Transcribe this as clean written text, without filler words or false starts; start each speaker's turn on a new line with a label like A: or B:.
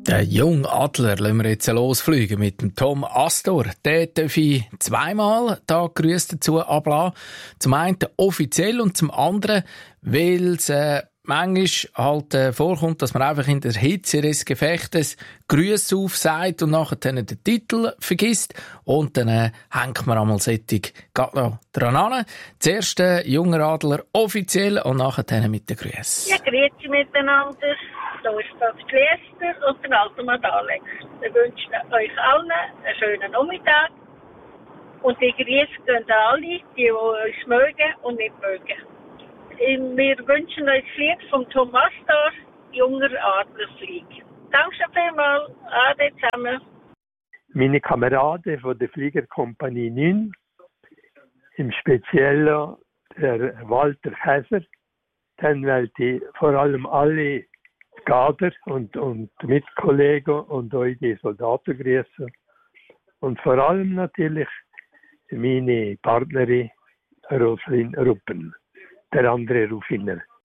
A: Der Jungadler lassen wir jetzt losfliegen mit dem Tom Astor. Den darf ich zweimal da Grüße dazu ablassen. Zum einen offiziell und zum anderen, weil es manchmal halt vorkommt, dass man einfach in der Hitze des Gefechtes Grüße aufsagt und nachher dann den Titel vergisst. Und dann hängt man einmal sättig noch dran an. Zuerst Junger Adler offiziell und nachher dann mit den Grüßen.
B: Ja, grüezi miteinander. Da ist das Gläster und der Automat Alex. Wir wünschen euch allen einen schönen Nachmittag. Und die Grüße gehen alle, die uns mögen und nicht mögen. Wir wünschen euch das Lied vom Tom Astor, Junger Adlerflieg. Danke schon vielmals. Ade zusammen.
C: Meine Kameraden von der Fliegerkompanie 9, im Speziellen der Walter Käser, dann wollte ich vor allem alle Kader und Mitkollegen und euch die Soldaten grüßen. Und vor allem natürlich meine Partnerin Roslin Ruppen, der andere Ruffiner.